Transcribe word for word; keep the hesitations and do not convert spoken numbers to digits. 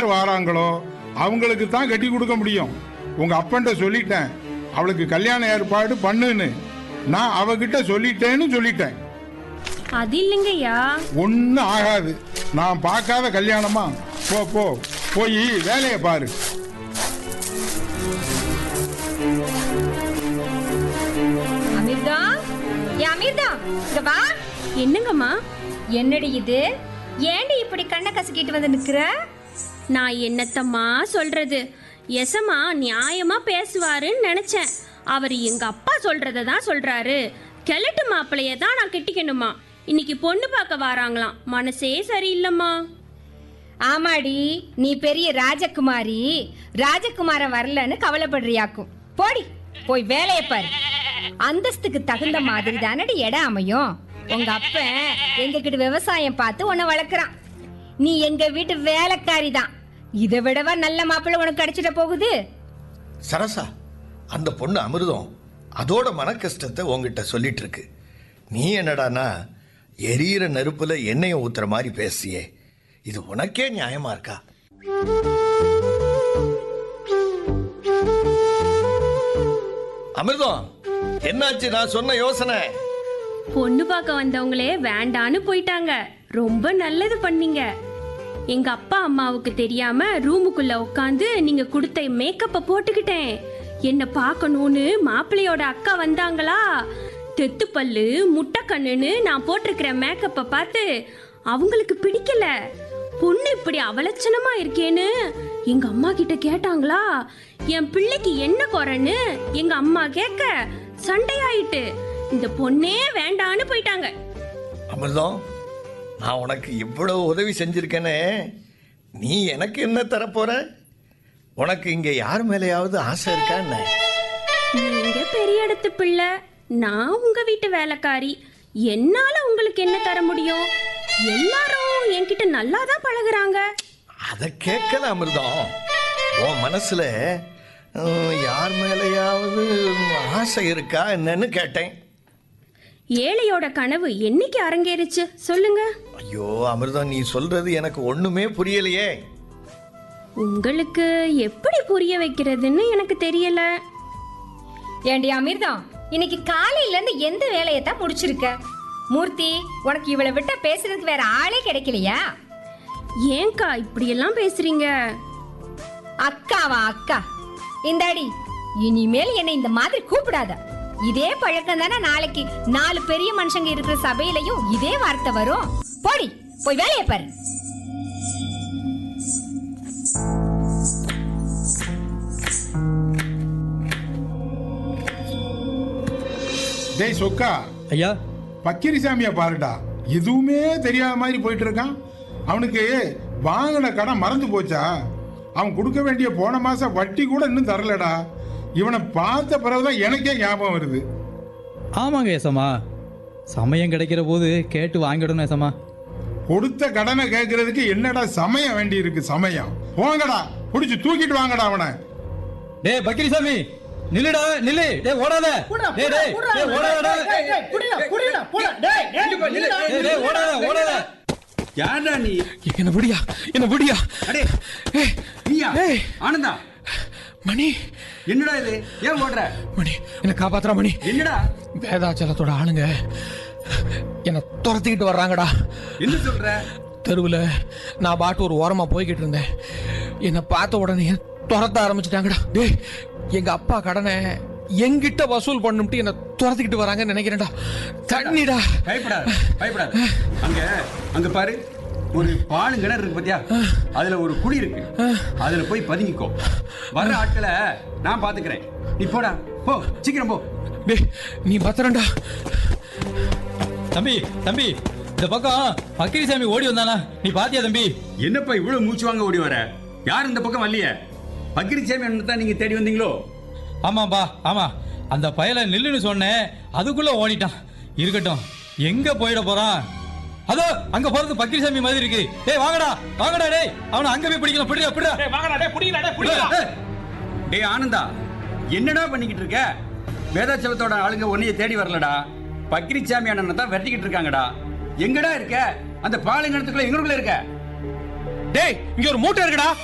யார் வாராங்களோ அவங்களுக்கு தான் கட்டி கொடுக்க முடியும். உங்க அப்பன்ட்ட சொல்லிட்டேன், அவளுக்கு கல்யாண ஏற்பாடு பண்ணுன்னு. நான் அவகிட்ட சொல்லிட்டேன்னு சொல்லிட்டேன். அது இல்லைங்கய்யா. ஒன்னும் ஆகாது. நான் பார்க்காத கல்யாணமா? போ போ போய் வேலையை பாரு. அமிர்தா, ஏ அமிர்தா, இங்க வா. என்னங்கம்மா? என்னடி இது? ஏண்டி இப்படி கண்ணை கசக்கிட்டு வந்து நிக்கிற? நான் என்னத்தம்மா சொல்றது? எசமா நியாயமா பேசுவாருன்னு நினைச்சேன். அவர் எங்க அப்பா சொல்றத தான் சொல்றாரு. கிழட்டு மாப்பிளைய தான் நான் கெட்டிக்கணுமா? இன்னைக்கு பொண்ணு பார்க்க வராங்களாம். மனசே சரியில்லைம்மா. ஆமாடி, நீ பெரிய ராஜகுமாரி. ராஜகுமாரன் வரலன்னு கவலைப்படுறியாக்கும். போடி, போய் வேலையை பாரு. அந்தஸ்துக்கு தகுந்த மாதிரி தானடி இடம் அமையும். உங்க அப்ப எங்க கிட்ட விவசாயம் பார்த்து உன்னை வளர்க்குறான். நீ எங்க வீட்டு வேலைக்காரி தான். இதை விடவா நல்ல மாப்பிள்ளை உனக்கு கிடைச்சிட போகுது? சரசா, அந்த பொண்ணு அமிர்தம் அதோட மன கஷ்டத்தை உங்ககிட்ட சொல்லிட்டு இருக்கு. நீ என்னடானா எரியிற நெருப்புல எண்ணெயை ஊத்துற மாதிரி பேசியே. இது உனக்கே நியாயமா இருக்கா? அமிர்தம், என்னாச்சு நான் சொன்ன யோசனை? பொண்ணு பார்க்க வந்தவங்களே வேண்டான்னு போயிட்டாங்க. ரொம்ப நல்லது பண்ணீங்க. எங்க அப்பா அம்மாவுக்கு தெரியாம ரூமுக்குள்ள உட்காந்து நீங்க கொடுத்த மேக்கப்பை போட்டுக்கிட்டேன். என்ன பார்க்கணும்னு மாப்பிள்ளையோட அக்கா வந்தாங்களா? தெத்து பல்லு முட்டை கண்ணுன்னு நான் போட்டிருக்கிற மேக்கப்பை பார்த்து அவங்களுக்கு பிடிக்கல. பொண்ணு இப்படி அவலட்சணமா இருக்கேன்னு எங்க அம்மா கிட்ட கேட்டாங்களா? என் பிள்ளைக்கு என்ன குறைன்னு எங்க அம்மா கேட்க சண்டையாயிட்டு இந்த பொண்ணே வேண்டான்னு போயிட்டாங்க. அமிர்தம், நான் உனக்கு இவ்வளவு உதவி செஞ்சிருக்கேனே, நீ எனக்கு என்ன தரப்போற? உனக்கு இங்க யார் மேலேயாவது ஆசை இருக்கா என்ன? நீங்க பெரிய இடத்து பிள்ளை, நான் உங்க வீட்டு வேலைக்காரி. என்னால உங்களுக்கு என்ன தர முடியும்? எல்லாரும் என்கிட்ட நல்லா தான் பழகுறாங்க. அதை கேட்கல அமிர்தம். உன் மனசுல யார் மேலேயாவது ஆசை இருக்கா என்னன்னு கேட்டேன். ஏழையோட கனவு என்னைக்கு அரங்கேறிச்சு சொல்லுங்க? ஐயோ அமிர்தம், நீ சொல்றது எனக்கு ஒண்ணுமே புரியலையே. உங்களுக்கு எப்படி புரிய வைக்கிறதுன்னு எனக்கு தெரியல. ஏண்டி அமிர்தம், இன்னைக்கு காலையில இருந்து எந்த வேலையை தான் முடிச்சிருக்க? மூர்த்தி, உனக்கு இவளை விட்டா பேசுறதுக்கு வேற ஆளே கிடைக்கலையா? ஏங்கா இப்படி எல்லாம் பேசுறீங்க? அக்காவா அக்கா? இந்தாடி, இனிமேல் என்னை இந்த மாதிரி கூப்பிடாத. இதே பழக்கம் தானே நாளைக்கு நாலு பெரிய மனுஷங்க இருக்கிற சபையிலையும் இதே வார்த்தை வரும். போடி, போய் வேலையை பாரு. டேய் சொக்கா. ஐயா. பக்கிரிசாமியா பாருடா, எதுவுமே தெரியாத மாதிரி போயிட்டு இருக்கான். அவனுக்கு வாங்கின கடன் மறந்து போச்சா? அவன் கொடுக்க வேண்டிய போன மாசம் வட்டி கூட இன்னும் தரலடா. இவனை பார்த்த பிறகுதான் எனக்கே ஞாபகம் வருது. ஆமாங்க ஏசமா, சமயம் கிடைக்கிற போது கேட்டு வாங்கிடணும் ஏசமா. கொடுத்த கடனை கேட்கறதுக்கு என்னடா சமயம் வேண்டி இருக்கு? சமயம் போங்கடா, புடிச்சு தூக்கிட்டு வாங்கடா அவனை. டேய் பக்கிரிசாமி, நில்லுடா நில்லு. டேய் ஓடாத. டேய் டேய் டேய் ஓடாதடா. டேய் புடிடா புடிடா போடா. டேய் டேய் டேய் ஓடாத ஓடாத. யாரடா நீ? என்ன புடியா, என்ன புடியா. அடே ஏய் நீயா? ஏய் ஆனந்தா. மணி, என்னடா இது? ஏன் ஓடுற? மணி என்ன காப்பாத்துறா மணி. என்னடா? வேதாச்சலத்தோட ஆளுங்க என்ன துரத்திக்கிட்டு வர்றாங்கடா. என்ன சொல்ற? தெருவில் நான் பாட்டு ஒரு ஓரமா போய்கிட்டு இருந்தேன். என்னை பார்த்த உடனே துரத்த ஆரம்பிச்சிட்டாங்கடா. டேய், எங்க அப்பா கடனை எங்கிட்ட வசூல் பண்ணுட்டு என்ன துரத்திக்கிட்டு வராங்கன்னு நினைக்கிறேன்டா. தண்ணிடா. பயப்படாத பயப்படாத. அங்க அங்க பாரு, ஒரு பாலு கிணறு இருக்கு பாத்தியா? அதுல ஒரு குழி இருக்கு. அதுல போய் பதுங்கிக்கோ. வர்ற ஆட்களை நான் பாத்துக்கிறேன். நீ போடா, போ சீக்கிரம் போ. டேய் நீ பத்திரண்டா. தம்பி தம்பி, இந்த பக்கம் பக்கிரிசாமி ஓடி வந்தானா, நீ பாத்தியா தம்பி? என்னப்பா இவ்வளவு மூச்சு வாங்க ஓடி வர? யாரும் இந்த பக்கம் வரலையே. பக்கிரிசாமி தான் நீங்க தேடி வந்தீங்களோ? ஆமாப்பா ஆமா. அந்த பயலை நில்லுன்னு சொன்னேன், அதுக்குள்ள ஓடிட்டான். இருக்கட்டும், எங்க போயிட போறான்? அதோ அங்க போறது பக்கிரிசாமி மாதிரி இருக்கு. டேய் வாங்கடா வாங்கடா. டேய் அவனை அங்க போய் பிடிக்கலாம். பிடிடா பிடிடா. டேய் வாங்கடா. டேய் புடிடா. டேய் புடிடா. டேய் ஆனந்தா, என்னடா பண்ணிக்கிட்டு இருக்க? வேதாச்சலத்தோட ஆளுங்க உன்னைய தேடி வரலடா. பக்கிரிசாமி அண்ணனை தான் வெட்டிக்கிட்டு இருக்காங்கடா. எங்கடா இருக்க? அந்த பாலைங்கணத்துக்குள்ள எங்களுக்குள்ள இருக்க? டேய் இங்க ஒரு மூட்டை இருக்குடா.